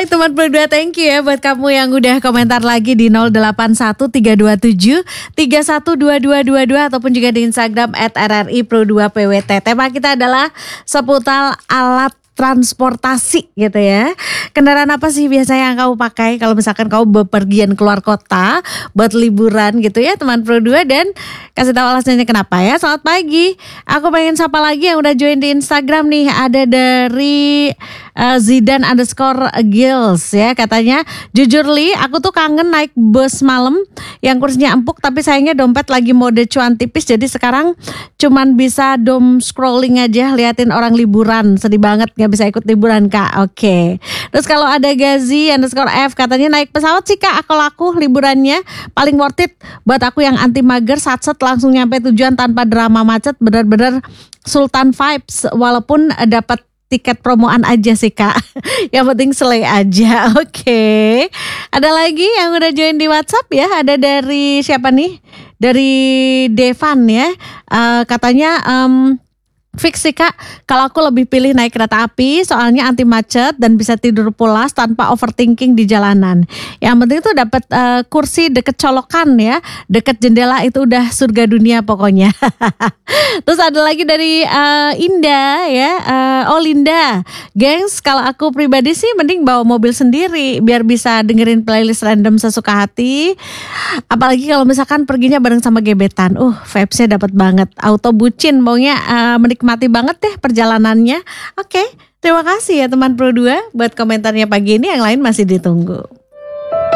Baik teman berdua, thank you ya buat kamu yang udah komentar lagi di 081327312222 ataupun juga di Instagram @rripro2pwt. Tema kita adalah seputar alat transportasi gitu ya. Kendaraan apa sih biasanya yang kamu pakai kalau misalkan kamu bepergian keluar kota buat liburan gitu ya teman Pro 2, dan kasih tahu alasannya kenapa ya. Selamat pagi. Aku pengen sapa lagi yang udah join di Instagram nih. Ada dari Zidan_Gills ya, katanya jujur Li, aku tuh kangen naik bus malam yang kursinya empuk tapi sayangnya dompet lagi mode cuan tipis, jadi sekarang cuman bisa dom scrolling aja liatin orang liburan. Sedih banget gak bisa ikut liburan Kak. Oke. Terus kalau ada Gazi_F katanya naik pesawat sih Kak, kalau aku liburannya paling worth it buat aku yang anti mager, satset langsung nyampe tujuan tanpa drama macet, bener-bener Sultan vibes walaupun dapat tiket promoan aja sih Kak. Yang penting selai aja. Oke. Ada lagi yang udah join di WhatsApp ya. Ada dari siapa nih? Dari Devan ya. Katanya fix sih Kak, kalau aku lebih pilih naik kereta api soalnya anti macet dan bisa tidur pulas tanpa overthinking di jalanan. Yang penting tuh dapat kursi deket colokan ya, deket jendela, itu udah surga dunia pokoknya. Terus ada lagi dari Indah ya, Linda, gengs, kalau aku pribadi sih mending bawa mobil sendiri biar bisa dengerin playlist random sesuka hati. Apalagi kalau misalkan perginya bareng sama gebetan, vibes-nya dapat banget. Auto bucin, maunya menikmati banget deh perjalanannya. Oke, terima kasih ya teman Pro 2 buat komentarnya pagi ini, yang lain masih ditunggu.